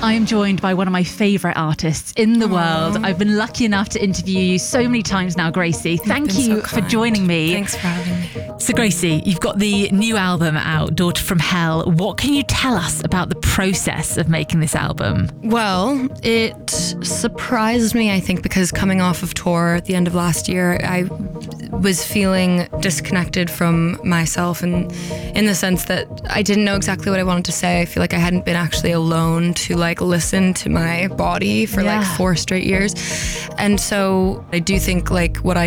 I am joined by one of my favourite artists in the world. I've been lucky enough to interview you so many times now, Gracie. Thank you for joining me. Thanks for having me. So Gracie, you've got the new album out, Daughter from Hell. What can you tell us about the process of making this album? Well, it surprised me, I think, because coming off of tour at the end of last year, I was feeling disconnected from myself, and in the sense that I didn't know exactly what I wanted to say. I feel like I hadn't been actually alone to listen to my body for 4 straight years. And so I do think what I